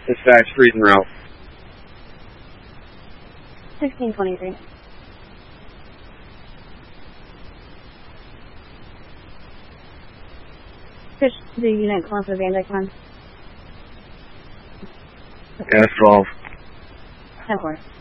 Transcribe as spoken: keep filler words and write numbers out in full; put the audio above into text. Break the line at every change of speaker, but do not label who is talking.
Dispatch, freeze en route.
sixteen twenty-three. Fish the unit call for Van Dyke one.
Gas twelve.
ten four.